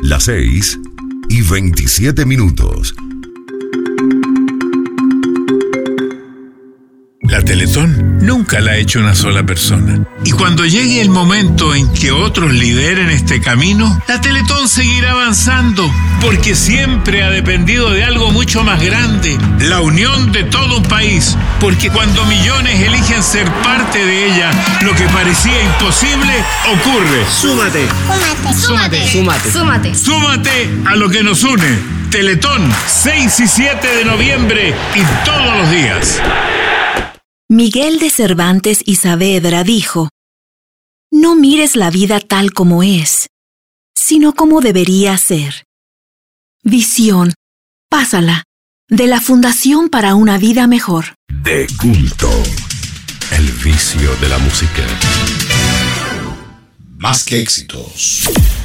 Las 6:27. La Teletón nunca la ha hecho una sola persona. Y cuando llegue el momento en que otros lideren este camino, la Teletón seguirá avanzando, porque siempre ha dependido de algo mucho más grande, la unión de todo un país. Porque cuando millones eligen ser parte de ella, lo que parecía imposible ocurre. Súmate. Súmate a lo que nos une. Teletón, 6 y 7 de noviembre y todos los días. Miguel de Cervantes y Saavedra dijo: no mires la vida tal como es, sino como debería ser. Visión, pásala, de la Fundación para una Vida Mejor. De culto. El vicio de la música. Más que éxitos.